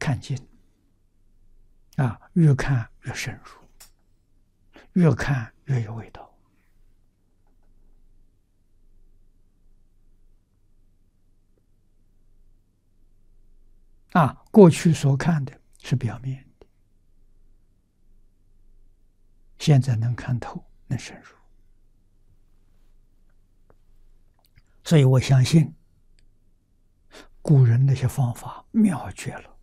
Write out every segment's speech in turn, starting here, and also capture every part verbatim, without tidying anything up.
看经啊，越看越深入，越看越有味道。啊，过去所看的是表面的，现在能看透，能深入。所以我相信古人那些方法妙绝了。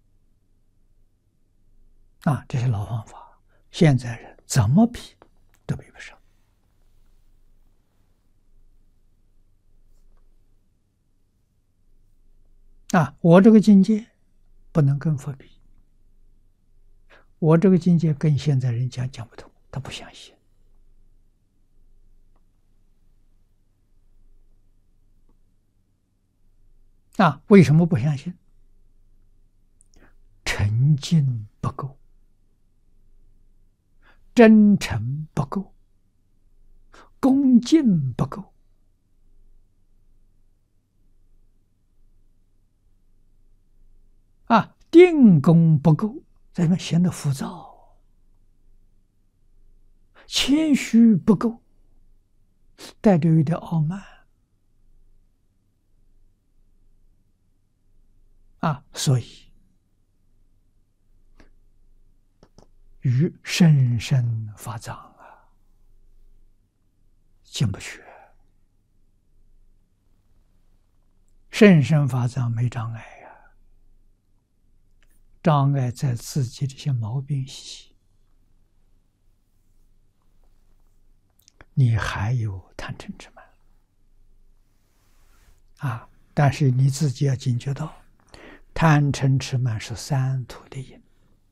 啊，这些老方法，现在人怎么比都比不上。啊，我这个境界不能跟佛比，我这个境界跟现在人讲讲不通，他不相信。啊，为什么不相信？诚敬不够，真诚不够，恭敬不够。啊，定功不够，在里面显得浮躁；谦虚不够，带着一点傲慢。啊，所以与深深发障啊，进不去。深深发障没障碍呀、啊，障碍在自己这些毛病习气。你还有贪嗔痴慢啊，但是你自己要警觉到，贪嗔痴慢是三途的因，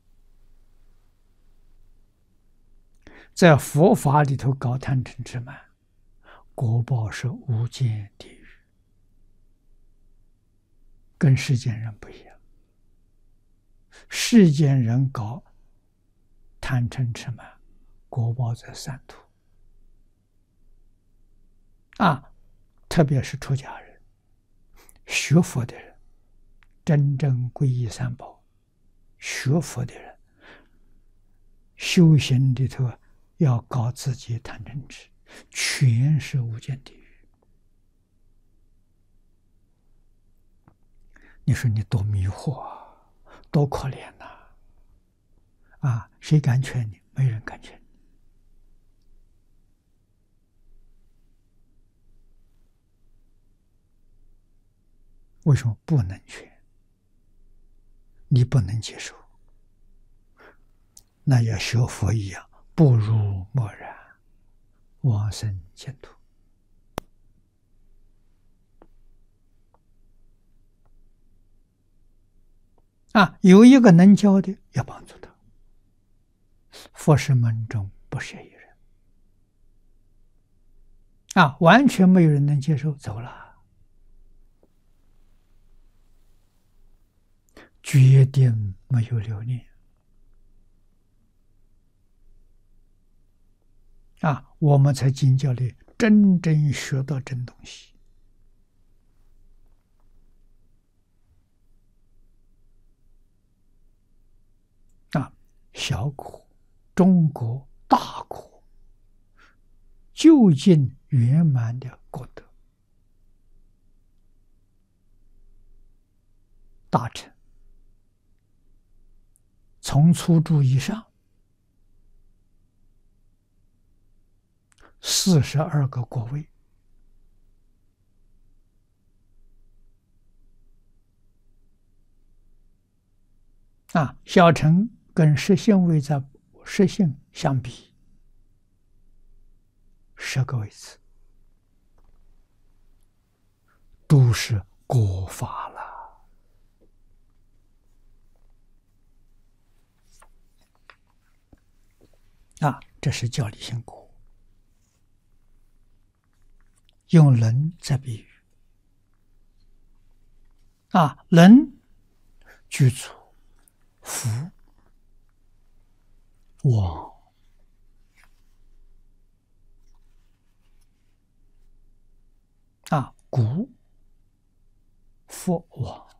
在佛法里头搞贪嗔痴慢，果报是无间地狱，跟世间人不一样。世间人搞贪嗔痴慢，果报在三途。啊，特别是出家人、学佛的人，真正皈依三宝、学佛的人，修行里头要搞自己贪嗔痴，全是无间地狱。你说你多迷惑啊，多可怜呐！啊，谁敢劝你？没人敢劝你。为什么不能劝？你不能接受，那要学佛一样，不如默然，往生净土。啊，有一个能教的，要帮助他。佛是门中不舍一人。啊，完全没有人能接受，走了。决定没有留念。啊，我们在经教里真正学到真东西。啊，小苦、中苦、大苦，究竟圆满的果德。大乘从初住以上，四十二个果位。啊，小乘跟实性位在实性相比，十个位次都是果法了。啊，这是教理性果。用人在比喻。啊，人具足福往。啊，古福往。